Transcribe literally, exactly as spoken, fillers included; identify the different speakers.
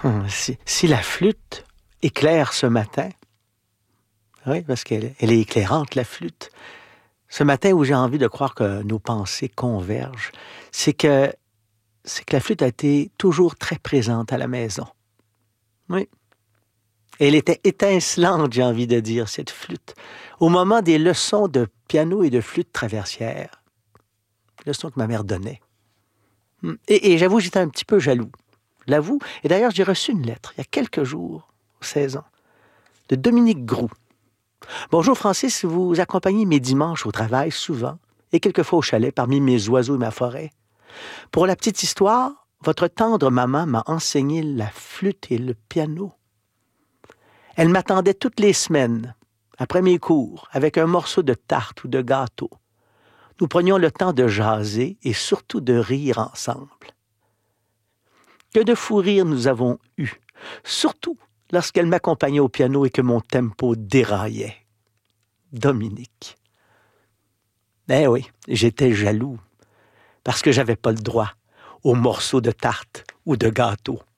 Speaker 1: Hum, si, si la flûte éclaire ce matin, oui, parce qu'elle elle est éclairante, la flûte, ce matin où j'ai envie de croire que nos pensées convergent, c'est que, c'est que la flûte a été toujours très présente à la maison. Oui. Elle était étincelante, j'ai envie de dire, cette flûte. Au moment des leçons de piano et de flûte traversière, leçons que ma mère donnait. Et, et j'avoue, j'étais un petit peu jaloux. Je l'avoue. Et d'ailleurs, j'ai reçu une lettre, il y a quelques jours, seize ans, de Dominique Groux. Bonjour Francis, vous accompagnez mes dimanches au travail souvent, et quelquefois au chalet, parmi mes oiseaux et ma forêt. Pour la petite histoire, votre tendre maman m'a enseigné la flûte et le piano. Elle m'attendait toutes les semaines, après mes cours, avec un morceau de tarte ou de gâteau. Nous prenions le temps de jaser et surtout de rire ensemble. Que de fous rires nous avons eus, surtout lorsqu'elle m'accompagnait au piano et que mon tempo déraillait. Dominique. Eh oui, j'étais jaloux, parce que j'avais pas le droit aux morceaux de tarte ou de gâteau.